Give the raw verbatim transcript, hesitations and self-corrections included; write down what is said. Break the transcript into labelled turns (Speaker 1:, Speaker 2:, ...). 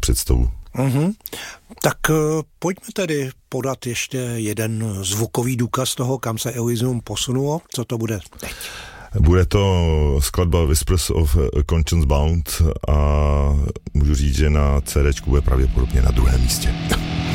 Speaker 1: představu.
Speaker 2: Mm-hmm. Tak uh, pojďme tedy podat ještě jeden zvukový důkaz toho, kam se Elysium posunulo. Co to bude teď?
Speaker 1: Bude to skladba Whispers of Conscience Bound a můžu říct, že na CDčku bude pravděpodobně na druhém místě.